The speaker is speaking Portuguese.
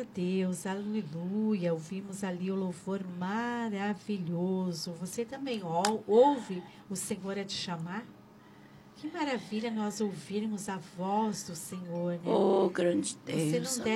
Deus, aleluia. Ouvimos ali o louvor maravilhoso. Você também ouve o Senhor a te chamar? Que maravilha nós ouvirmos a voz do Senhor, né? Oh, grande Deus. Você não deve